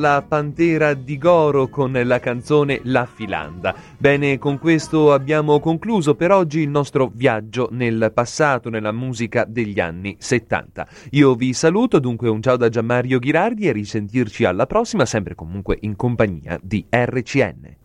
La Pantera di Goro con la canzone La Filanda. Bene, con questo abbiamo concluso per oggi il nostro viaggio nel passato, nella musica degli anni 70. Io vi saluto, dunque un ciao da Gianmario Ghirardi e risentirci alla prossima, sempre comunque in compagnia di RCN.